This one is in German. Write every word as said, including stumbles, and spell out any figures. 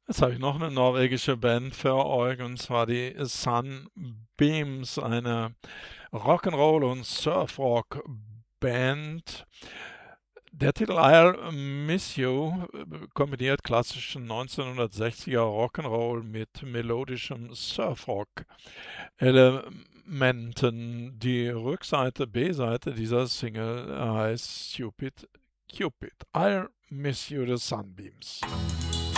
Jetzt habe ich noch eine norwegische Band für euch, und zwar die Sunbeams, eine Rock'n'Roll und Surfrock-Band. Der Titel „I'll Miss You“ äh, kombiniert klassischen neunzehnhundertsechziger Rock'n'Roll mit melodischem Surfrock-Elementen. Die Rückseite B-Seite dieser Single heißt „Stupid Cupid“. „I'll Miss You“ the Sunbeams.